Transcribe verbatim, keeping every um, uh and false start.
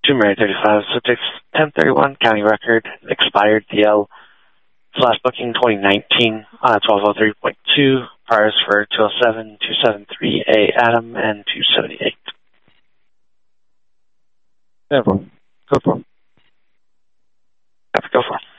to Mary thirty-five, subjects ten thirty-one, county record, expired D L, slash booking twenty nineteen, uh, twelve oh three point two, priors for two oh seven, two seventy-three A Adam, and two seventy-eight. Yeah, bro. Go for it. Have to go for it.